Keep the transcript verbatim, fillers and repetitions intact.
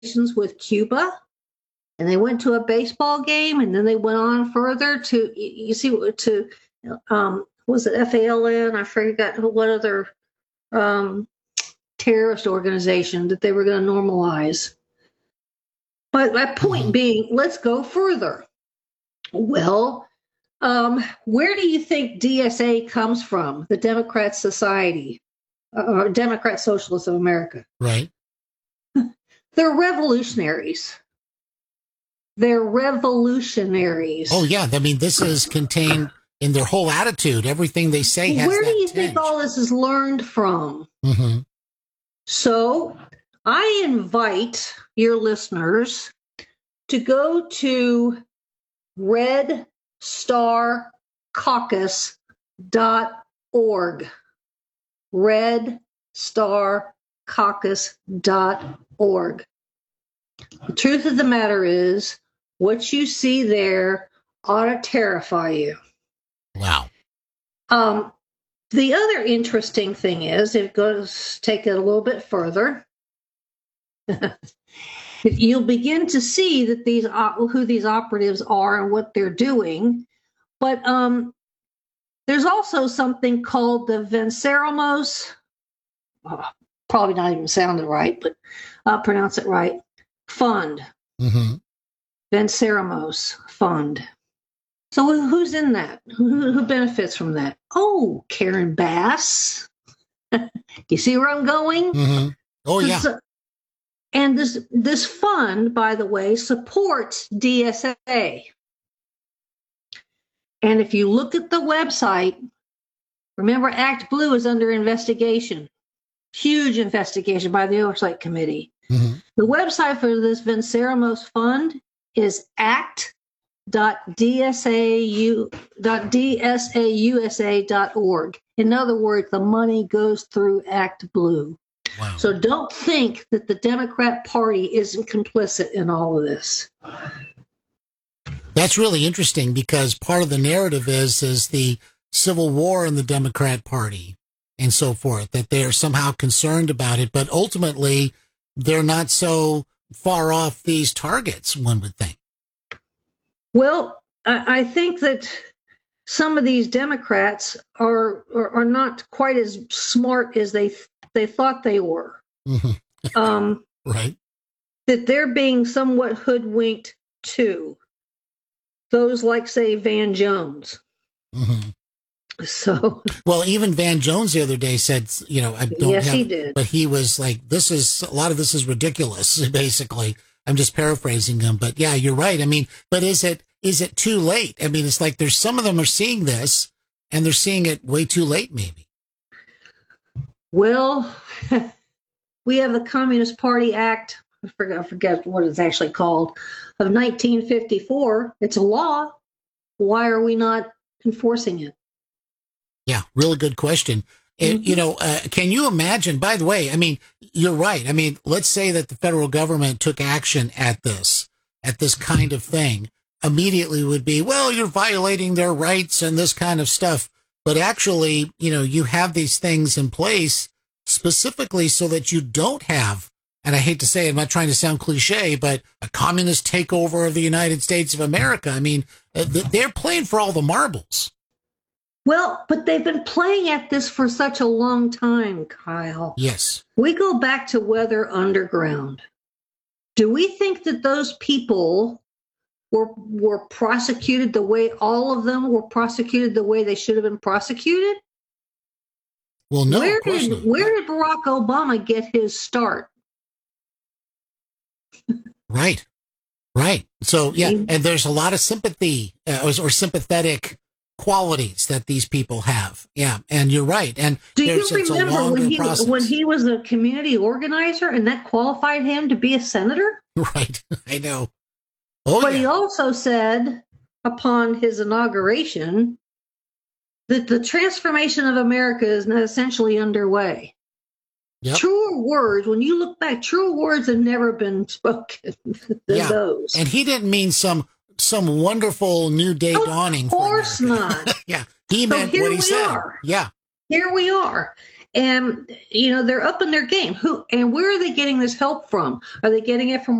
with Cuba, and they went to a baseball game, and then they went on further to, you see, to, um, was it F A L N? I forgot what other um, terrorist organization that they were going to normalize. But my point mm-hmm. being, let's go further. Well, um, where do you think D S A comes from? The Democrat Society, or Democrat Socialists of America. Right. They're revolutionaries. They're revolutionaries. Oh, yeah. I mean, this is contained in their whole attitude. Everything they say has Where that do you tinge. think all this is learned from? Mm-hmm. So I invite your listeners to go to red star caucus dot org. red star caucus dot org. The truth of the matter is, what you see there ought to terrify you. Wow. Um, the other interesting thing is, if it goes, take it a little bit further, you'll begin to see that these who these operatives are and what they're doing. But um, there's also something called the Venceremos, oh, probably not even sounded right, but I'll pronounce it right, Fund. Mm-hmm. Venceremos Fund. So who's in that? Who, who benefits from that? Oh, Karen Bass. You see where I'm going? Mm-hmm. Oh, yeah. So, and this this fund, by the way, supports D S A. And if you look at the website, remember Act Blue is under investigation. Huge investigation by the Oversight Committee. Mm-hmm. The website for this Venceremos Fund is act dot d s a u s a dot org. In other words, the money goes through Act Blue. Wow. So don't think that the Democrat Party isn't complicit in all of this. That's really interesting, because part of the narrative is is the Civil War in the Democrat Party and so forth, that they're somehow concerned about it, but ultimately they're not so far off these targets, one would think. Well, I, I think that some of these Democrats are, are are not quite as smart as they they thought they were. Mm-hmm. um, right. That they're being somewhat hoodwinked too. Those like, say, Van Jones. Mm-hmm. So, well, even Van Jones the other day said, you know, I don't yes, have, he did. But he was like, this is, a lot of this is ridiculous, basically. I'm just paraphrasing him, but yeah, you're right. I mean, but is it, is it too late? I mean, it's like there's some of them are seeing this and they're seeing it way too late, maybe. Well, we have the Communist Party Act, I forget, I forget what it's actually called, of nineteen fifty-four. It's a law. Why are we not enforcing it? Yeah, really good question. And, mm-hmm. you know, uh, can you imagine, by the way, I mean, you're right. I mean, let's say that the federal government took action at this, at this kind of thing, immediately would be, well, you're violating their rights and this kind of stuff. But actually, you know, you have these things in place specifically so that you don't have, and I hate to say it, I'm not trying to sound cliche, but a communist takeover of the United States of America. I mean, they're playing for all the marbles. Well, but they've been playing at this for such a long time, Kyle. Yes. We go back to Weather Underground. Do we think that those people were were prosecuted the way all of them were prosecuted the way they should have been prosecuted? Well, no. Where of course did not. where did Barack Obama get his start? Right. Right. So, yeah, and there's a lot of sympathy uh, or, or sympathetic qualities that these people have. Yeah, and you're right. And do you there's, remember when he process. when he was a community organizer and that qualified him to be a senator? Right. I know. Oh, but yeah. he also said upon his inauguration that the transformation of America is now essentially underway. Yep. Truer words, when you look back, truer words have never been spoken than yeah. those. And he didn't mean some some wonderful new day of dawning. Of course not. Yeah, he so meant what he we said. Are. Yeah, here we are. and you know they're up in their game. Who and where are they getting this help from? Are they getting it from